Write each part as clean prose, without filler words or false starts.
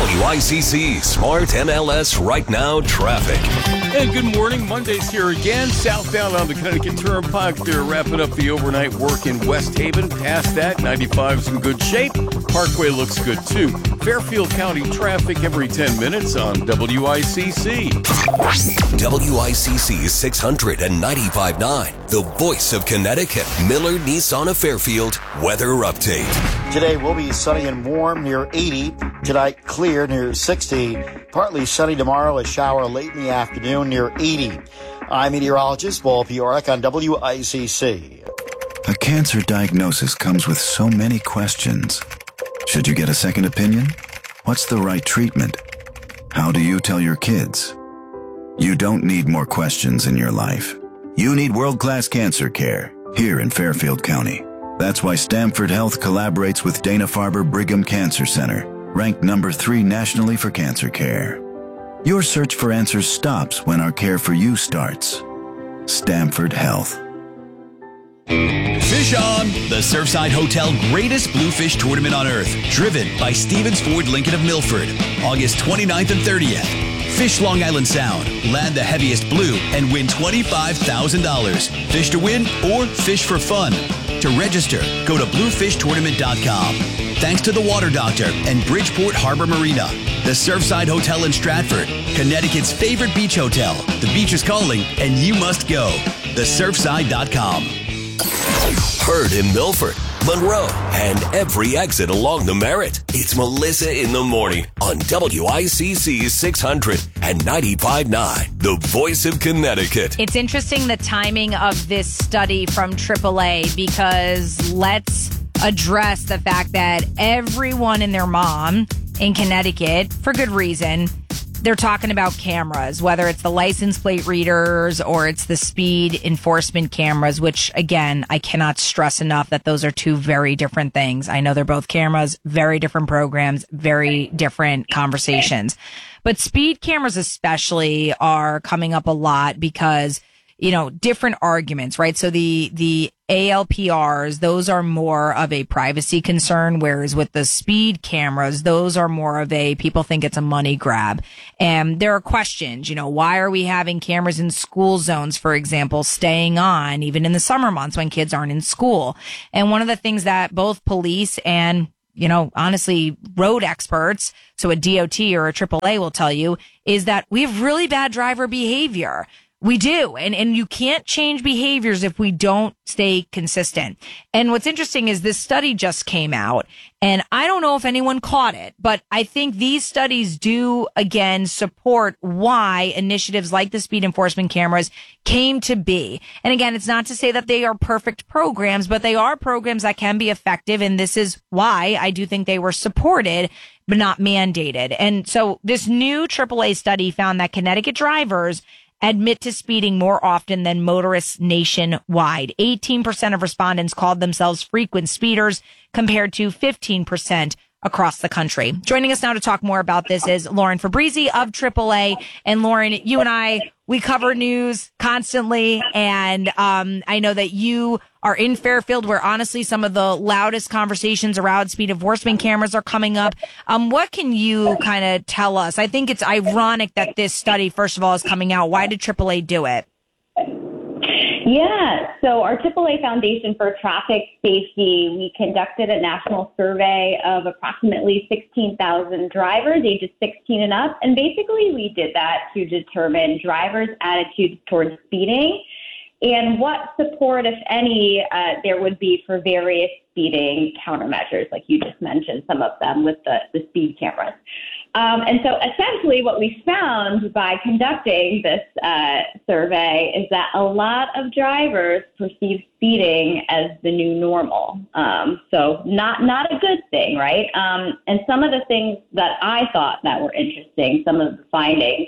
WICC Smart MLS Right Now traffic. And good morning. Monday's here again. Southbound on the Connecticut Turnpike. They're wrapping up the overnight work in West Haven. Past that, 95's in good shape. Parkway looks good too. Fairfield County traffic every 10 minutes on WICC. WICC 695.9, the voice of Connecticut. Miller Nissan of Fairfield weather update. Today will be sunny and warm near 80. Tonight clear near 60. Partly sunny tomorrow, a shower late in the afternoon near 80. I'm meteorologist Paul Piorek on WICC. A cancer diagnosis comes with so many questions. Should you get a second opinion? What's the right treatment? How do you tell your kids? You don't need more questions in your life. You need world-class cancer care here in Fairfield County. That's why Stamford Health collaborates with Dana-Farber Brigham Cancer Center, ranked number 3 nationally for cancer care. Your search for answers stops when our care for you starts. Stamford Health. Fish On! The Surfside Hotel Greatest Bluefish Tournament on Earth, driven by Stevens Ford Lincoln of Milford, August 29th and 30th. Fish Long Island Sound, land the heaviest blue, and win $25,000. Fish to win or fish for fun. To register, go to bluefishtournament.com. Thanks to the Water Doctor and Bridgeport Harbor Marina, the Surfside Hotel in Stratford, Connecticut's favorite beach hotel. The beach is calling, and you must go. TheSurfside.com. Heard in Milford, Monroe, and every exit along the Merritt. It's Melissa in the Morning on WICC 695.9, the voice of Connecticut. It's interesting the timing of this study from AAA, because let's address the fact that everyone and their mom in Connecticut, for good reason, they're talking about cameras, whether it's the license plate readers or it's the speed enforcement cameras, which, again, I cannot stress enough that those are two very different things. I know they're both cameras, very different programs, very different conversations. But speed cameras especially are coming up a lot because, you know, different arguments, right? So the ALPRs, those are more of a privacy concern, whereas with the speed cameras, those are more of a, people think it's a money grab. And there are questions, you know, why are we having cameras in school zones, for example, staying on even in the summer months when kids aren't in school? And one of the things that both police and, you know, honestly, road experts, so a DOT or a AAA will tell you, is that we have really bad driver behavior. We do. And you can't change behaviors if we don't stay consistent. And what's interesting is this study just came out, and I don't know if anyone caught it, but I think these studies do, again, support why initiatives like the speed enforcement cameras came to be. And again, it's not to say that they are perfect programs, but they are programs that can be effective. And this is why I do think they were supported, but not mandated. And so this new AAA study found that Connecticut drivers admit to speeding more often than motorists nationwide. 18% of respondents called themselves frequent speeders compared to 15% across the country. Joining us now to talk more about this is Lauren Fabrizi of AAA. And Lauren, you and I, we cover news constantly. And I know that you are in Fairfield, where honestly some of the loudest conversations around speed enforcement cameras are coming up. What can you kind of tell us? I think it's ironic that this study, first of all, is coming out. Why did AAA do it? Yeah, so our AAA Foundation for Traffic Safety, we conducted a national survey of approximately 16,000 drivers ages 16 and up. And basically we did that to determine drivers' attitudes towards speeding and what support, if any, there would be for various speeding countermeasures, like you just mentioned, some of them with the speed cameras. And so essentially what we found by conducting this survey is that a lot of drivers perceive speeding as the new normal. So not a good thing, right? And some of the things that I thought that were interesting, some of the findings,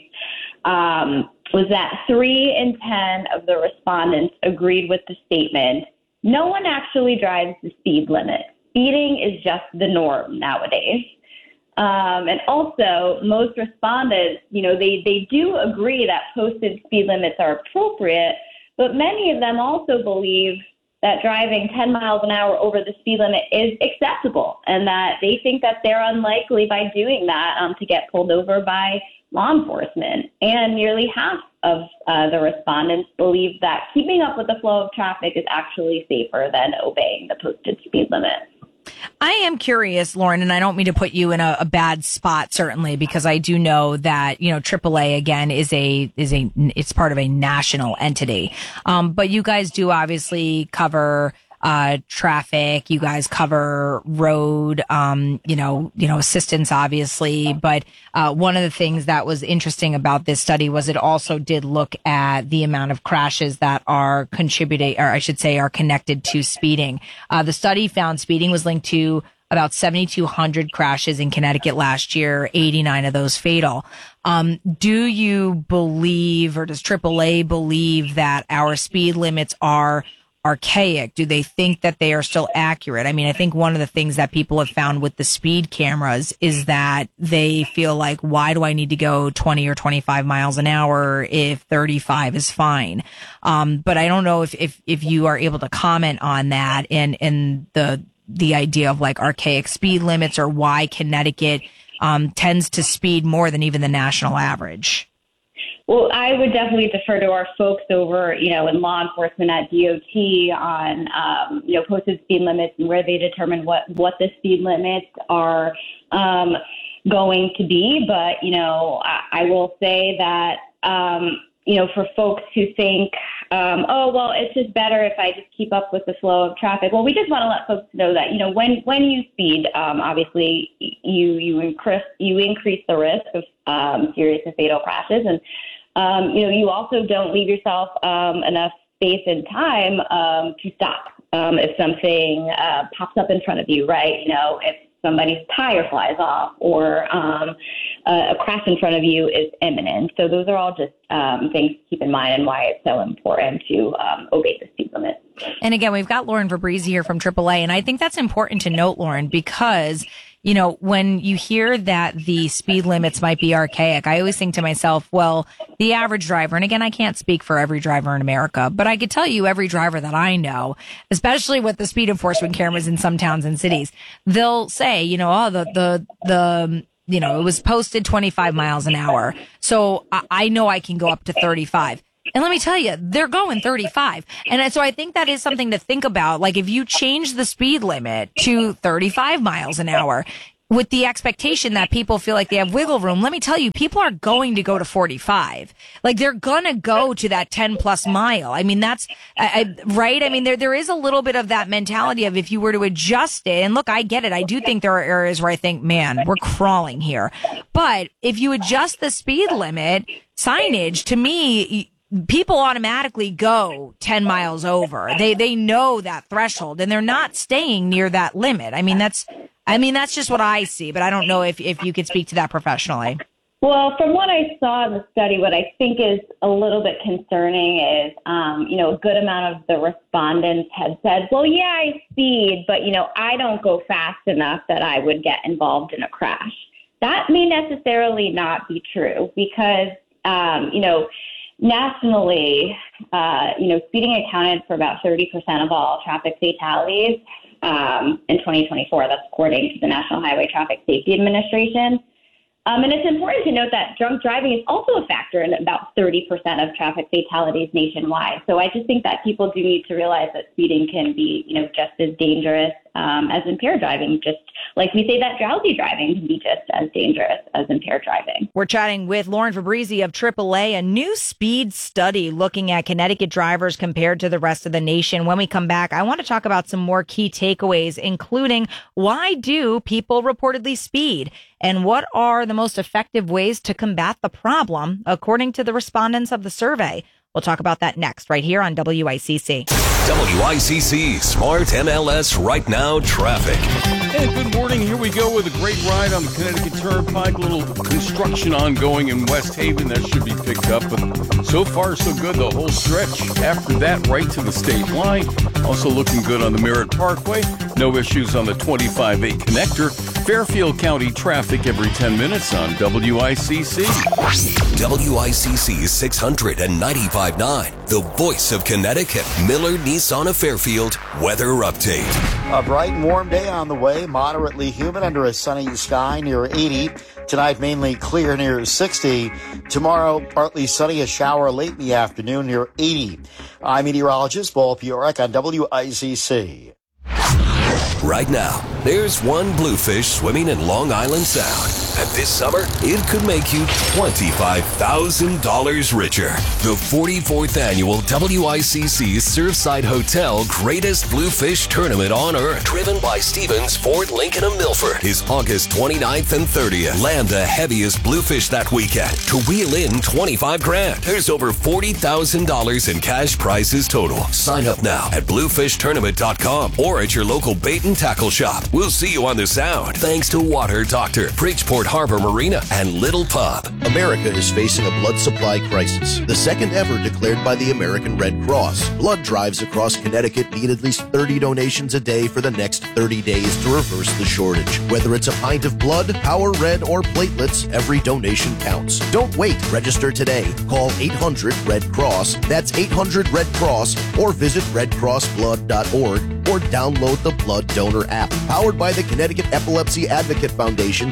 was that 3 in 10 of the respondents agreed with the statement, no one actually drives the speed limit. Speeding is just the norm nowadays. And also, most respondents, you know, they do agree that posted speed limits are appropriate, but many of them also believe that driving 10 miles an hour over the speed limit is acceptable, and that they think that they're unlikely by doing that to get pulled over by law enforcement. And nearly half of the respondents believe that keeping up with the flow of traffic is actually safer than obeying the posted speed limit. I am curious, Lauren, and I don't mean to put you in a bad spot, certainly, because I do know that, AAA again it's part of a national entity. But you guys do obviously cover traffic. You guys cover road, assistance, obviously. But one of the things that was interesting about this study was it also did look at the amount of crashes that are are connected to speeding. The study found speeding was linked to about 7,200 crashes in Connecticut last year, 89 of those fatal. Do you believe, or does AAA believe, that our speed limits are archaic? Do they think that they are still accurate? I mean, I think one of the things that people have found with the speed cameras is that they feel like, why do I need to go 20 or 25 miles an hour if 35 is fine? But I don't know if you are able to comment on that and the idea of like archaic speed limits, or why Connecticut tends to speed more than even the national average. Well, I would definitely defer to our folks over, in law enforcement at DOT on, posted speed limits and where they determine what the speed limits are going to be. But, I will say that, for folks who think, it's just better if I just keep up with the flow of traffic. Well, we just want to let folks know that, when you speed, obviously you increase the risk of serious and fatal crashes. And, you also don't leave yourself enough space and time to stop if something pops up in front of you, right? If somebody's tire flies off, or a crash in front of you is imminent. So those are all just things to keep in mind, and why it's so important to obey the speed limit. And again, we've got Lauren Fabrizi here from AAA, and I think that's important to note, Lauren, because when you hear that the speed limits might be archaic, I always think to myself, well, the average driver, and again, I can't speak for every driver in America, but I could tell you every driver that I know, especially with the speed enforcement cameras in some towns and cities, they'll say, it was posted 25 miles an hour. So I know I can go up to 35. And let me tell you, they're going 35. And so I think that is something to think about. Like, if you change the speed limit to 35 miles an hour with the expectation that people feel like they have wiggle room, let me tell you, people are going to go to 45. Like, they're going to go to that 10 plus mile. I mean, that's right. I mean, there is a little bit of that mentality of, if you were to adjust it, and look, I get it. I do think there are areas where I think, man, we're crawling here. But if you adjust the speed limit signage, to me, people automatically go 10 miles over. They know that threshold, and they're not staying near that limit. I mean, that's just what I see, but I don't know if you could speak to that professionally. Well, from what I saw in the study, what I think is a little bit concerning is, a good amount of the respondents had said, well, yeah, I speed, but, I don't go fast enough that I would get involved in a crash. That may necessarily not be true, because, nationally, speeding accounted for about 30% of all traffic fatalities in 2024. That's according to the National Highway Traffic Safety Administration. And it's important to note that drunk driving is also a factor in about 30% of traffic fatalities nationwide. So I just think that people do need to realize that speeding can be, just as dangerous as impaired driving. Just like we say that drowsy driving can be just as dangerous as impaired driving. We're chatting with Lauren Fabrizi of AAA, a new speed study looking at Connecticut drivers compared to the rest of the nation. When we come back, I want to talk about some more key takeaways, including why do people reportedly speed, and what are the most effective ways to combat the problem, according to the respondents of the survey. We'll talk about that next, right here on WICC. WICC Smart MLS Right Now Traffic. And good morning. Here we go with a great ride on the Connecticut Turnpike. A little construction ongoing in West Haven. That should be picked up. But so far, so good. The whole stretch. After that, right to the state line. Also looking good on the Merritt Parkway. No issues on the 25A connector. Fairfield County traffic every 10 minutes on WICC. WICC 695 95.9, the voice of Connecticut, Miller Nissan of Fairfield weather update. A bright and warm day on the way, moderately humid under a sunny sky near 80. Tonight, mainly clear near 60. Tomorrow, partly sunny, a shower late in the afternoon near 80. I'm meteorologist Paul Piorek on WICC. Right now, there's one bluefish swimming in Long Island Sound. And this summer, it could make you $25,000 richer. The 44th annual WICC Surfside Hotel Greatest Bluefish Tournament on Earth, driven by Stevens Ford Lincoln of Milford, is August 29th and 30th. Land the heaviest bluefish that weekend to wheel in $25,000. There's over $40,000 in cash prizes total. Sign up now at bluefishtournament.com or at your local bait and tackle shop. We'll see you on the Sound. Thanks to Water Doctor, Bridgeport Harbor Marina, and Little Pub. America is facing a blood supply crisis, the second ever declared by the American Red Cross. Blood drives across Connecticut need at least 30 donations a day for the next 30 days to reverse the shortage. Whether it's a pint of blood, Power Red, or platelets, every donation counts. Don't wait. Register today. Call 800-RED-CROSS. That's 800-RED-CROSS, or visit redcrossblood.org or download the Blood Donor app. Powered by the Connecticut Epilepsy Advocate Foundation,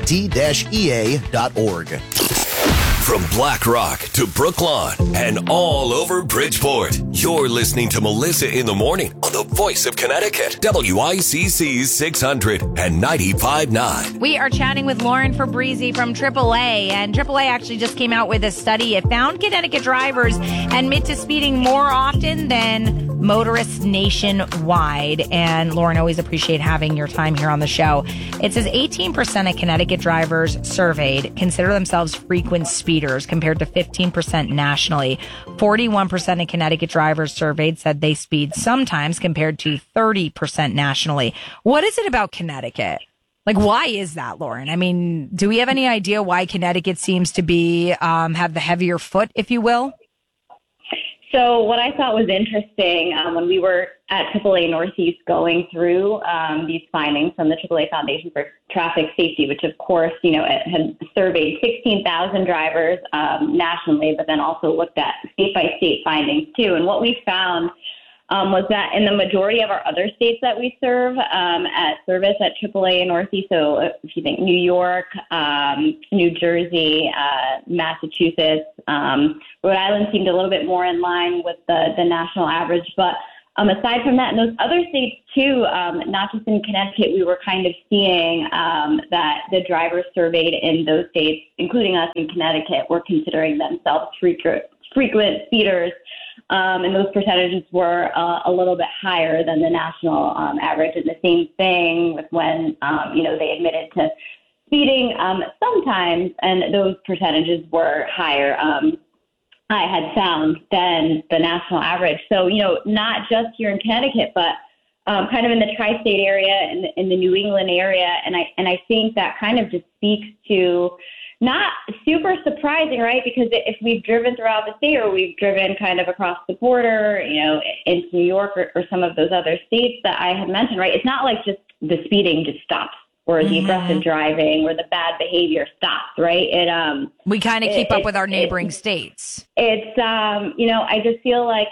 ct-ea.org. From Black Rock to Brooklawn and all over Bridgeport, you're listening to Melissa in the Morning on the voice of Connecticut, WICC 600 and 95.9. We are chatting with Lauren Fabrizi from AAA, and AAA actually just came out with a study. It found Connecticut drivers admit to speeding more often than motorists nationwide. And Lauren, always appreciate having your time here on the show. It says 18% of Connecticut drivers surveyed consider themselves frequent speeders compared to 15% nationally. 41% of Connecticut drivers surveyed said they speed sometimes compared to 30% nationally. What is it about Connecticut? Like, why is that, Lauren? I mean, do we have any idea why Connecticut seems to be, have the heavier foot, if you will? So what I thought was interesting when we were at AAA Northeast going through these findings from the AAA Foundation for Traffic Safety, which of course, you know, it had surveyed 16,000 drivers nationally, but then also looked at state-by-state findings too. And what we found was that in the majority of our other states that we serve at service at AAA and Northeast, so if you think New York, New Jersey, Massachusetts, Rhode Island seemed a little bit more in line with the national average. But aside from that, in those other states too, not just in Connecticut, we were kind of seeing that the drivers surveyed in those states, including us in Connecticut, were considering themselves frequent speeders. And those percentages were a little bit higher than the national average. And the same thing with when, they admitted to speeding sometimes, and those percentages were higher, I had found, than the national average. So, you know, not just here in Connecticut, but kind of in the tri-state area, in the New England area. And I think that kind of just speaks to, not super surprising, right? Because if we've driven throughout the state, or we've driven kind of across the border, you know, into New York or some of those other states that I had mentioned, right? It's not like just the speeding just stops, or the aggressive driving, or the bad behavior stops, right? We kind of keep up with our neighboring states. It's I just feel like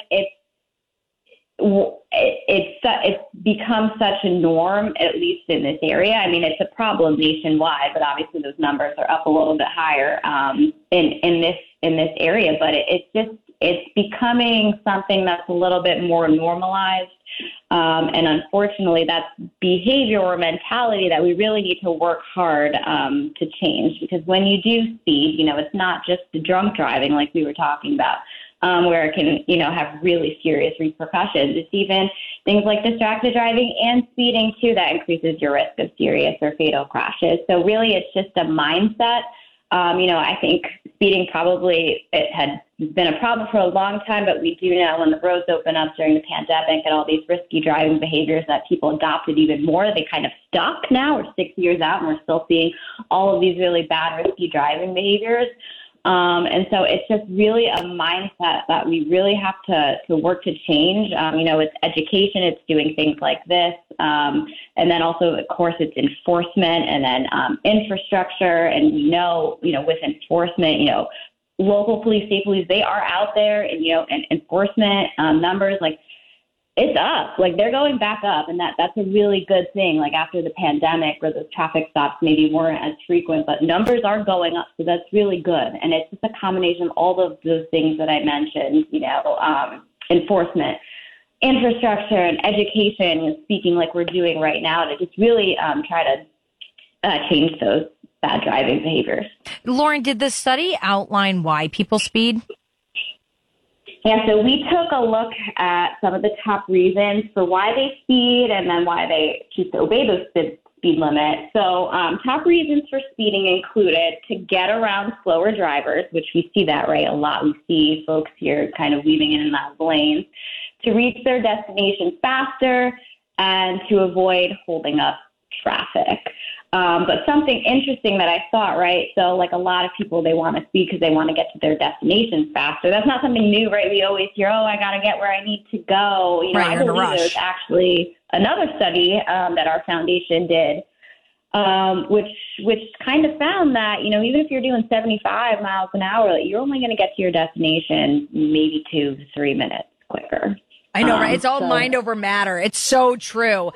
it's become such a norm, at least in this area. I mean, it's a problem nationwide, but obviously those numbers are up a little bit higher in this area. But it's becoming something that's a little bit more normalized, and unfortunately, that's behavior or mentality that we really need to work hard to change. Because when you do speed, you know, it's not just the drunk driving like we were talking about. Where it can, you know, have really serious repercussions. It's even things like distracted driving and speeding, too, that increases your risk of serious or fatal crashes. So really, it's just a mindset. I think speeding it had been a problem for a long time, but we do know when the roads open up during the pandemic and all these risky driving behaviors that people adopted even more, they kind of stuck now. We're 6 years out and we're still seeing all of these really bad, risky driving behaviors. And so it's just really a mindset that we really have to work to change. It's education, it's doing things like this. And then also, of course, it's enforcement, and then infrastructure. And with enforcement, local police, state police, they are out there, and and enforcement numbers, like, it's up. Like, they're going back up, and that's a really good thing. Like, after the pandemic, where those traffic stops maybe weren't as frequent, but numbers are going up, so that's really good. And it's just a combination of all of those things that I mentioned, enforcement, infrastructure, and education, speaking like we're doing right now, to just really try to change those bad driving behaviors. Lauren, did the study outline why people speed? Yeah, so we took a look at some of the top reasons for why they speed and then why they choose to obey those speed limits. So top reasons for speeding included to get around slower drivers, which we see that, right, a lot. We see folks here kind of weaving in and out of lanes, to reach their destination faster, and to avoid holding up traffic. But something interesting that I thought, right, so like a lot of people, they want to speed because they want to get to their destinations faster. That's not something new, right? We always hear, I got to get where I need to go. Right, I believe there's actually another study that our foundation did, which kind of found that, even if you're doing 75 miles an hour, you're only going to get to your destination maybe 2 to 3 minutes quicker. I know, right? It's all mind over matter. It's so true.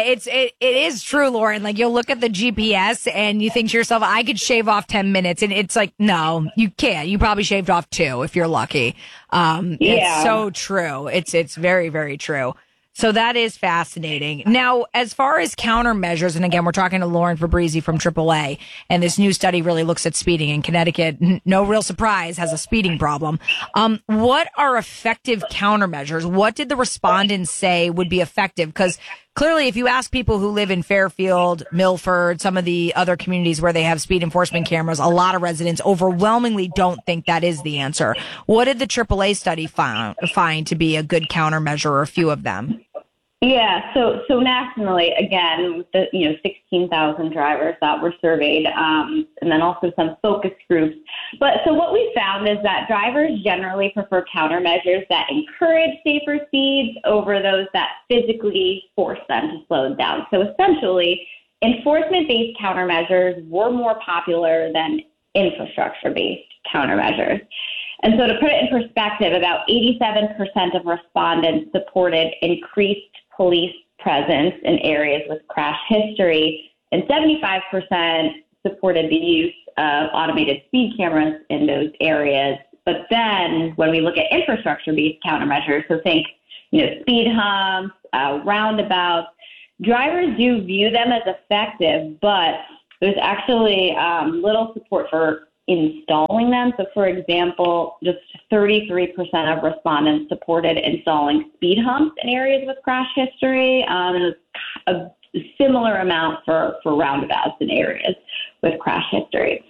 It is true, Lauren. Like, you'll look at the GPS and you think to yourself, I could shave off 10 minutes. And it's like, no, you can't. You probably shaved off 2 if you're lucky. It's so true. It's very, very true. So that is fascinating. Now, as far as countermeasures, and again, we're talking to Lauren Fabrizi from AAA, and this new study really looks at speeding in Connecticut. No real surprise, has a speeding problem. What are effective countermeasures? What did the respondents say would be effective? Because clearly, if you ask people who live in Fairfield, Milford, some of the other communities where they have speed enforcement cameras, a lot of residents overwhelmingly don't think that is the answer. What did the AAA study find to be a good countermeasure, or a few of them? Yeah, so nationally, again, with the 16,000 drivers that were surveyed, and then also some focus groups. But so what we found is that drivers generally prefer countermeasures that encourage safer speeds over those that physically force them to slow down. So essentially, enforcement-based countermeasures were more popular than infrastructure-based countermeasures. And so to put it in perspective, about 87% of respondents supported increased police presence in areas with crash history, and 75% supported the use of automated speed cameras in those areas. But then when we look at infrastructure-based countermeasures, so think, speed humps, roundabouts, drivers do view them as effective, but there's actually little support for installing them. So, for example, just 33% of respondents supported installing speed humps in areas with crash history, and a similar amount for roundabouts in areas with crash history.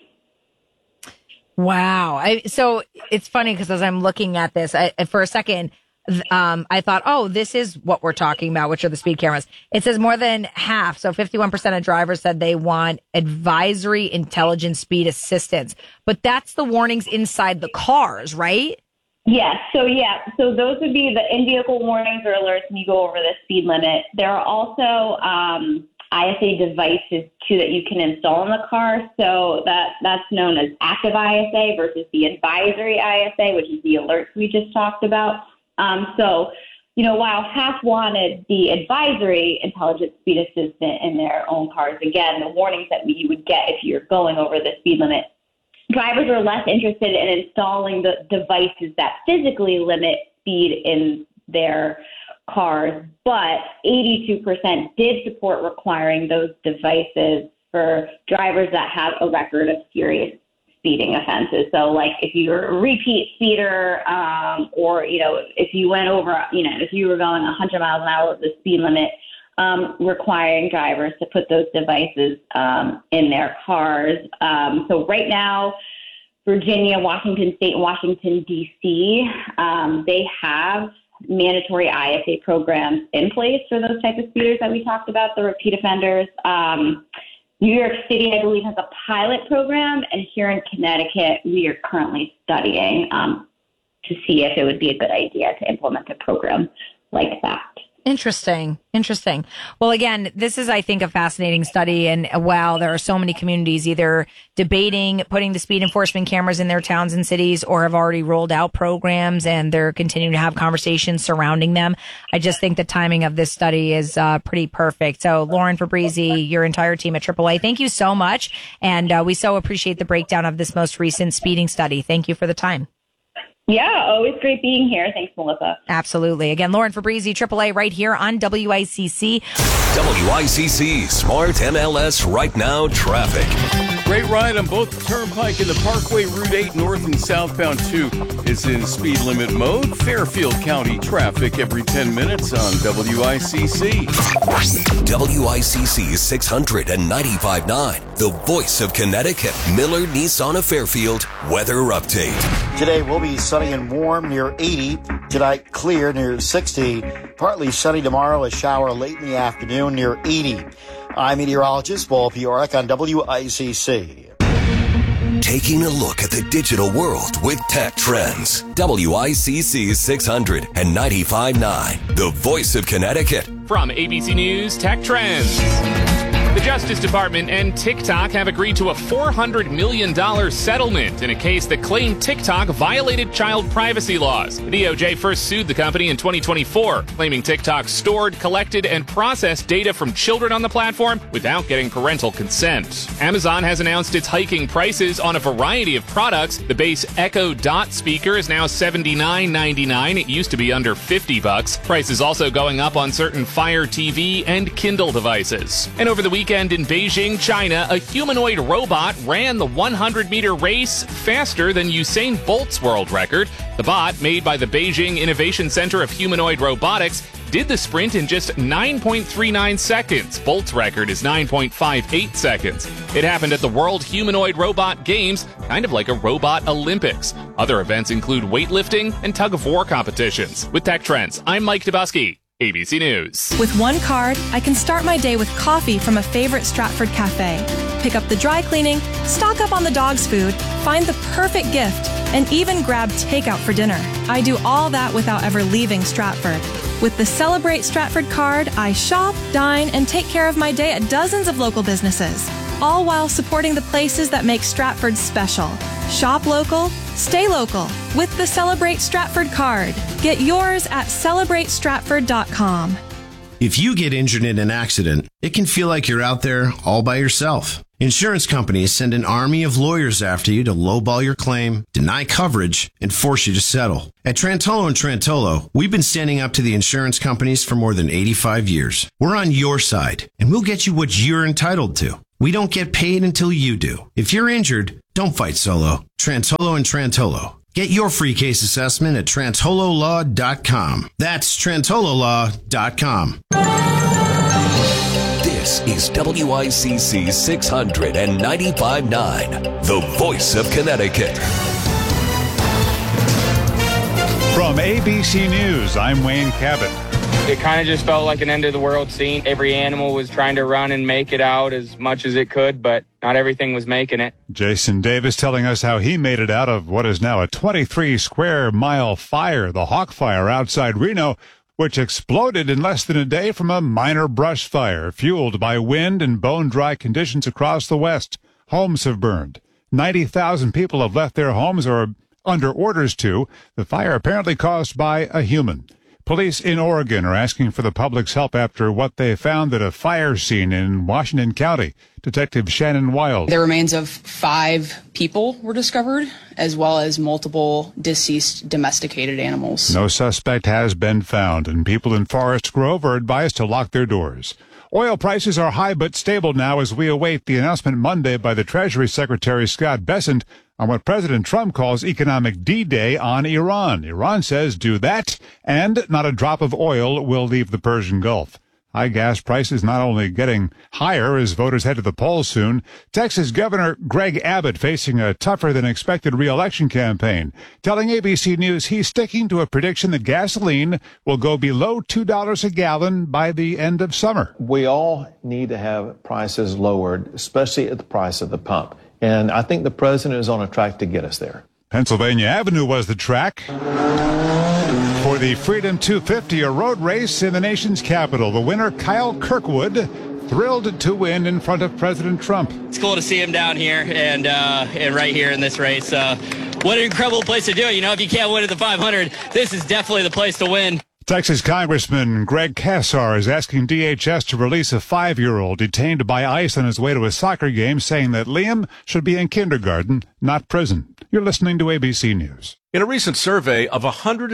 Wow. So it's funny because as I'm looking at this, for a second, I thought, this is what we're talking about, which are the speed cameras. It says more than half, so 51% of drivers said they want advisory intelligent speed assistance. But that's the warnings inside the cars, right? Yes. So those would be the in-vehicle warnings or alerts when you go over the speed limit. There are also ISA devices, too, that you can install in the car. So that's known as active ISA versus the advisory ISA, which is the alerts we just talked about. While half wanted the advisory intelligent speed assistant in their own cars, again, the warnings that you would get if you're going over the speed limit, drivers are less interested in installing the devices that physically limit speed in their cars, but 82% did support requiring those devices for drivers that have a record of serious speeding offenses. So like if you're a repeat speeder, or, if you went over, if you were going 100 miles an hour with the speed limit, requiring drivers to put those devices in their cars. So right now, Virginia, Washington State, and Washington, D.C., they have mandatory ISA programs in place for those type of speeders that we talked about, the repeat offenders. New York City, I believe, has a pilot program, and here in Connecticut, we are currently studying to see if it would be a good idea to implement a program like that. Interesting. Well, again, this is, I think, a fascinating study. And wow, there are so many communities either debating putting the speed enforcement cameras in their towns and cities or have already rolled out programs and they're continuing to have conversations surrounding them. I just think the timing of this study is pretty perfect. So Lauren Fabrizi, your entire team at AAA, thank you so much. And we so appreciate the breakdown of this most recent speeding study. Thank you for the time. Yeah, always great being here. Thanks, Melissa. Absolutely. Again, Lauren Fabrizi, AAA, right here on WICC. WICC Smart MLS Right Now Traffic. Great ride on both the Turnpike and the Parkway. Route 8 north and southbound 2 is in speed limit mode. Fairfield County traffic every 10 minutes on WICC. WICC 695.9, the voice of Connecticut. Miller Nissan of Fairfield weather update. Today will be sunny and warm near 80. Tonight clear near 60. Partly sunny tomorrow, a shower late in the afternoon near 80. I'm meteorologist Paul Piorek on WICC. Taking a look at the digital world with Tech Trends. WICC 695.9, the voice of Connecticut. From ABC News Tech Trends. The Justice Department and TikTok have agreed to a $400 million settlement in a case that claimed TikTok violated child privacy laws. The DOJ first sued the company in 2024, claiming TikTok stored, collected, and processed data from children on the platform without getting parental consent. Amazon has announced it's hiking prices on a variety of products. The base Echo Dot speaker is now $79.99. It used to be under $50. Prices also going up on certain Fire TV and Kindle devices. And over the weekend in Beijing, China, a humanoid robot ran the 100-meter race faster than Usain Bolt's world record. The bot, made by the Beijing Innovation Center of Humanoid Robotics, did the sprint in just 9.39 seconds. Bolt's record is 9.58 seconds. It happened at the World Humanoid Robot Games, kind of like a robot Olympics. Other events include weightlifting and tug-of-war competitions. With Tech Trends, I'm Mike Dubusky, ABC News. With one card, I can start my day with coffee from a favorite Stratford cafe, pick up the dry cleaning, stock up on the dog's food, find the perfect gift, and even grab takeout for dinner. I do all that without ever leaving Stratford. With the Celebrate Stratford card, I shop, dine, and take care of my day at dozens of local businesses, all while supporting the places that make Stratford special. Shop local, stay local with the Celebrate Stratford card. Get yours at CelebrateStratford.com. If you get injured in an accident, it can feel like you're out there all by yourself. Insurance companies send an army of lawyers after you to lowball your claim, deny coverage, and force you to settle. At Trantolo & Trantolo, we've been standing up to the insurance companies for more than 85 years. We're on your side, and we'll get you what you're entitled to. We don't get paid until you do. If you're injured, don't fight solo. Trantolo & Trantolo. Get your free case assessment at TrantoloLaw.com. That's TrantoloLaw.com. This is WICC 695.9, the voice of Connecticut. From ABC News, I'm Wayne Cabot. It kind of just felt like an end of the world scene. Every animal was trying to run and make it out as much as it could, but not everything was making it. Jason Davis telling us how he made it out of what is now a 23-square-mile fire, the Hawk Fire outside Reno, which exploded in less than a day from a minor brush fire, fueled by wind and bone-dry conditions across the West. Homes have burned. 90,000 people have left their homes or are under orders to. The fire apparently caused by a human. Police in Oregon are asking for the public's help after what they found at a fire scene in Washington County. Detective Shannon Wild. The remains of 5 people were discovered, as well as multiple deceased domesticated animals. No suspect has been found, and people in Forest Grove are advised to lock their doors. Oil prices are high but stable now as we await the announcement Monday by the Treasury Secretary Scott Bessent on what President Trump calls economic D-Day on Iran. Iran says do that, and not a drop of oil will leave the Persian Gulf. High gas prices not only getting higher as voters head to the polls soon. Texas Governor Greg Abbott facing a tougher-than-expected re-election campaign, telling ABC News he's sticking to a prediction that gasoline will go below $2 a gallon by the end of summer. We all need to have prices lowered, especially at the price of the pump. And I think the president is on a track to get us there. Pennsylvania Avenue was the track for the Freedom 250, a road race in the nation's capital. The winner, Kyle Kirkwood, thrilled to win in front of President Trump. It's cool to see him down here and right here in this race. What an incredible place to do it. You know, if you can't win at the 500, this is definitely the place to win. Texas Congressman Greg Casar is asking DHS to release a 5-year-old detained by ICE on his way to a soccer game, saying that Liam should be in kindergarten, not prison. You're listening to ABC News. In a recent survey of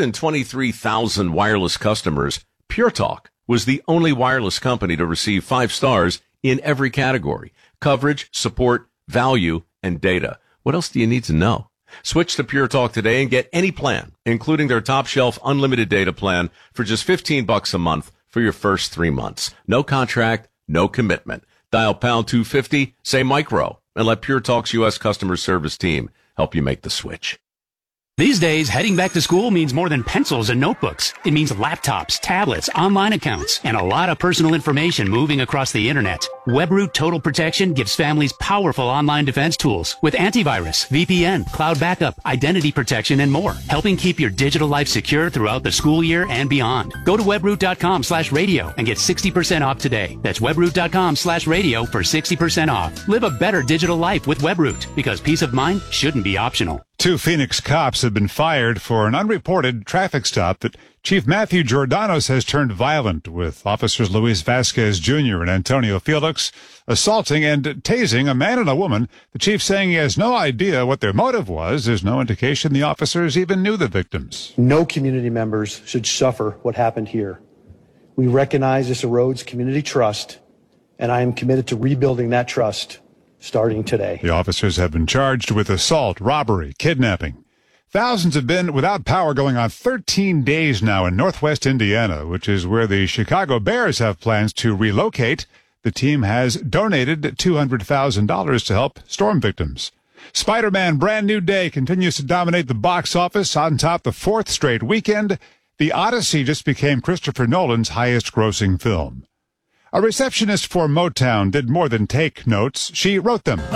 123,000 wireless customers, Pure Talk was the only wireless company to receive 5 stars in every category: coverage, support, value, and data. What else do you need to know? Switch to Pure Talk today and get any plan, including their top shelf unlimited data plan, for just $15 a month for your first 3 months. No contract, no commitment. Dial pound 250, say micro, and let Pure Talk's U.S. customer service team help you make the switch. These days, heading back to school means more than pencils and notebooks. It means laptops, tablets, online accounts, and a lot of personal information moving across the internet. WebRoot Total Protection gives families powerful online defense tools with antivirus, VPN, cloud backup, identity protection, and more, helping keep your digital life secure throughout the school year and beyond. Go to webroot.com/radio and get 60% off today. That's webroot.com/radio for 60% off. Live a better digital life with WebRoot, because peace of mind shouldn't be optional. 2 Phoenix cops have been fired for an unreported traffic stop that Chief Matthew Giordano says turned violent, with officers Luis Vasquez Jr. and Antonio Felix assaulting and tasing a man and a woman. The chief saying he has no idea what their motive was. There's no indication the officers even knew the victims. No community members should suffer what happened here. We recognize this erodes community trust, and I am committed to rebuilding that trust starting today. The officers have been charged with assault, robbery, kidnapping. Thousands have been without power going on 13 days now in northwest Indiana, which is where the Chicago Bears have plans to relocate. The team has donated $200,000 to help storm victims. Spider-Man Brand New Day continues to dominate the box office. On top the 4th straight weekend, The Odyssey just became Christopher Nolan's highest-grossing film. A receptionist for Motown did more than take notes. She wrote them.